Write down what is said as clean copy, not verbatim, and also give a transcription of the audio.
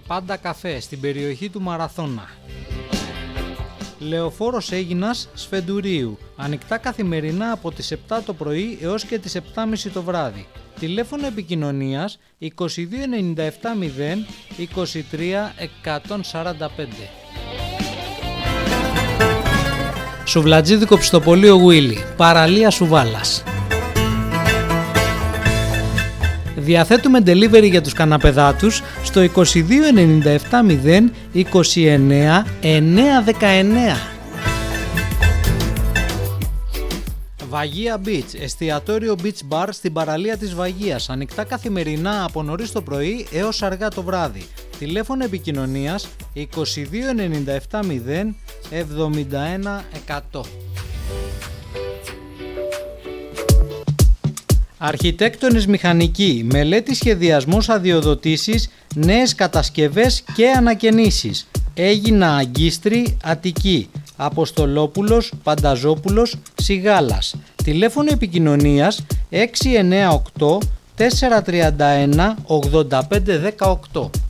Πάντα καφέ στην περιοχή του Μαραθώνα. Λεωφόρος Αίγινας Σφεντουρίου. Ανοιχτά καθημερινά από τις 7 το πρωί έως και τις 7.30 το βράδυ. Τηλέφωνο επικοινωνίας 2297 0 23 145. Σουβλατζίδικο Πιστοπωλείο Γουίλι, παραλία Σουβάλας. Διαθέτουμε delivery για τους καναπεδάτους στο 2297 0 29 919. Βαγία Beach, εστιατόριο Beach Bar στην παραλία της Βαγίας, ανοιχτά καθημερινά από νωρίς το πρωί έως αργά το βράδυ. Τηλέφωνο επικοινωνίας 2297 0 71 100. Αρχιτέκτονες Μηχανικοί, μελέτη σχεδιασμός αδειοδοτήσεις, νέες κατασκευές και ανακαινήσεις. Έγινα Αγκίστρη, Αττική, Αποστολόπουλος, Πανταζόπουλος, Σιγάλας. Τηλέφωνο επικοινωνίας 698 431 85 18.